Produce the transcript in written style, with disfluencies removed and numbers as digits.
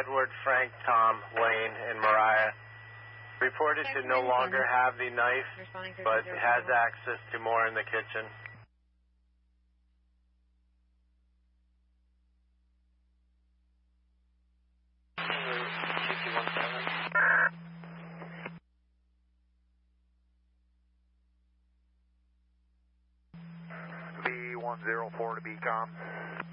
Edward, Frank, Tom, Wayne, and Mariah. Reported to no longer have the knife, but has access to more in the kitchen. B104 to BCOM.